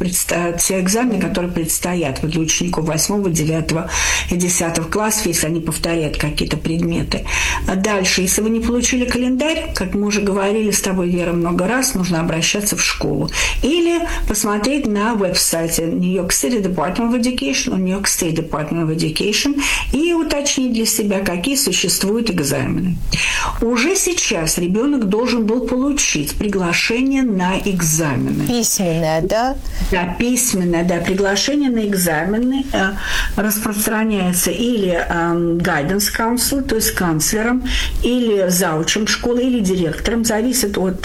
те экзамены, которые предстоят для учеников 8, 9 и 10 классов, если они повторяют какие-то предметы. А дальше, если вы не получили календарь, как мы уже говорили с тобой, Вера, много раз, нужно обращаться в школу. Или посмотреть на веб-сайте New York City Department of Education, New York State Department of Education и уточнить для себя, какие существуют экзамены. Уже сейчас ребенок должен был получить приглашение на экзамены. Письменное, да? Да, письменное, да. Приглашение на экзамены распространяется или guidance counselor, то есть канцлером, или заучем школы, или директором. Зависит от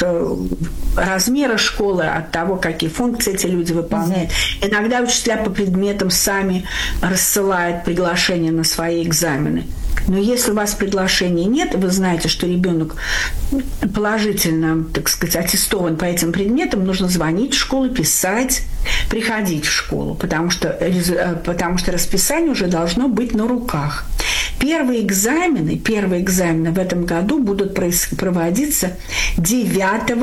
размера школы, от того, какие функции эти люди выполняют. Иногда учителя по предметам сами рассылают приглашение на свои экзамены. Но если у вас приглашения нет, вы знаете, что ребенок положительно, так сказать, аттестован по этим предметам, нужно звонить в школу, писать, приходить в школу, потому что расписание уже должно быть на руках. Первые экзамены в этом году будут проводиться 9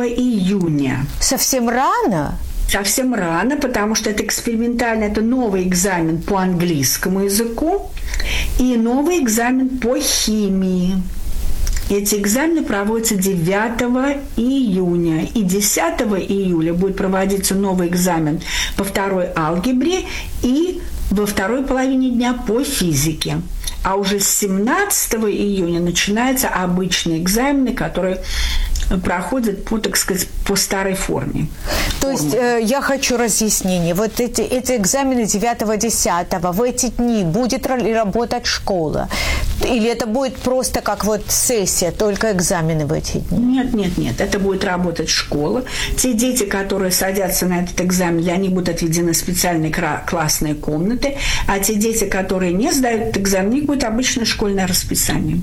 июня. Совсем рано? Совсем рано, потому что это экспериментально, это новый экзамен по английскому языку и новый экзамен по химии. Эти экзамены проводятся 9 июня. И 10 июля будет проводиться новый экзамен по второй алгебре и во второй половине дня по физике. А уже с 17 июня начинаются обычные экзамены, которые проходят по, так сказать, по старой форме. То есть я хочу разъяснение. Вот эти экзамены 9-10, в эти дни будет ли работать школа? Или это будет просто как вот сессия, только экзамены в эти дни? Нет. Это будет работать школа. Те дети, которые садятся на этот экзамен, для них будут отведены специальные классные комнаты, а те дети, которые не сдают этот экзамен, у них будет обычное школьное расписание.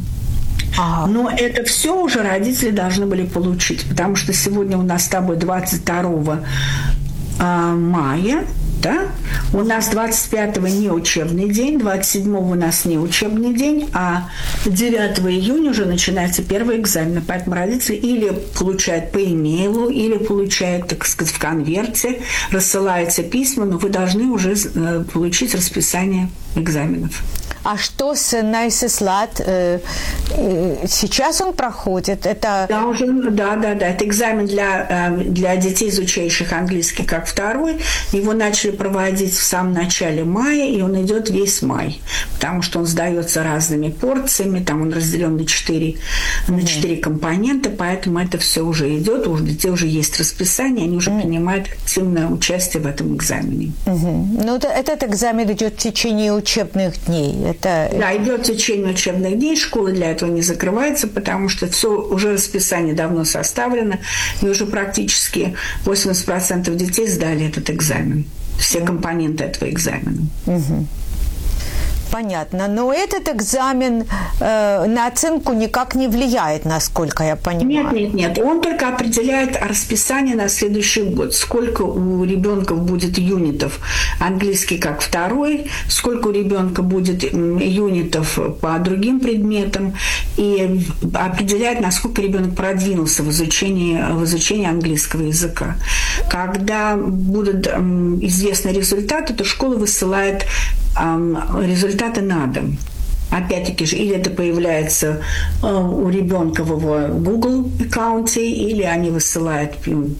Но это все уже родители должны были получить, потому что сегодня у нас с тобой 22 мая, да? У нас 25-го не учебный день, 27-го у нас не учебный день, а 9 июня уже начинается первый экзамен. Поэтому родители или получают по имейлу, или получают, так сказать, в конверте, рассылаются письма, но вы должны уже получить расписание экзаменов. А что с NYSESLAT? Сейчас он проходит? Это... Да. Это экзамен для детей, изучающих английский как второй. Его начали проводить в самом начале мая, и он идет весь май, потому что он сдается разными порциями, там он разделен на 4 компонента, поэтому это все уже идет, у детей уже есть расписание, они уже принимают активное участие в этом экзамене. Ну, этот экзамен идет в течение учебных дней. Да, идет в течение учебных дней, школа для этого не закрывается, потому что все уже расписание давно составлено, и уже практически 80% детей сдали этот экзамен, все компоненты этого экзамена. Понятно. Но этот экзамен на оценку никак не влияет, насколько я понимаю. Нет. Он только определяет расписание на следующий год. Сколько у ребенка будет юнитов английский как второй, сколько у ребенка будет юнитов по другим предметам, и определяет, насколько ребенок продвинулся в изучении английского языка. Когда будут известны результаты, то школа высылает результаты на дом. Опять-таки же, или это появляется у ребенка в его Google аккаунте, или они высылают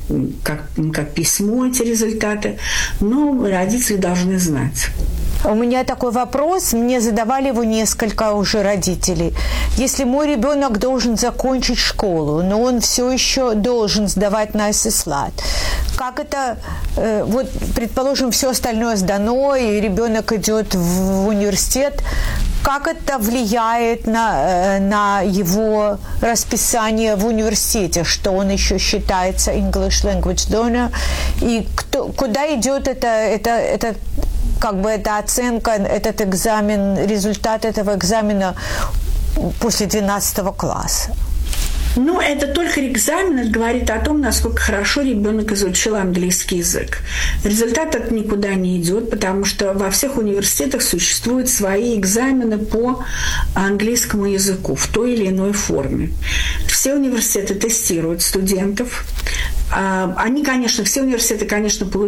как письмо эти результаты. Но родители должны знать. У меня такой вопрос, мне задавали его несколько уже родителей. Если мой ребенок должен закончить школу, но он все еще должен сдавать на NYSESLAT, как это, вот, предположим, все остальное сдано, и ребенок идет в университет, как это влияет на его расписание в университете, что он еще считается English Language Learner, и куда идет это как бы эта оценка, этот экзамен, результат этого экзамена после 12 класса? Ну, это только экзамен говорит о том, насколько хорошо ребенок изучил английский язык. Результат это никуда не идет, потому что во всех университетах существуют свои экзамены по английскому языку в той или иной форме. Все университеты тестируют студентов. Все университеты, конечно, получают